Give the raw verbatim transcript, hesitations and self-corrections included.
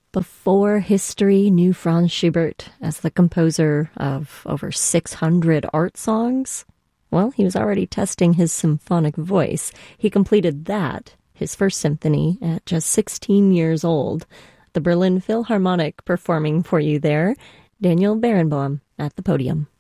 Before history knew Franz Schubert as the composer of over six hundred art songs, well, he was already testing his symphonic voice. He completed that, his first symphony, at just sixteen years old. The Berlin Philharmonic performing for you there. Daniel Barenboim at the podium.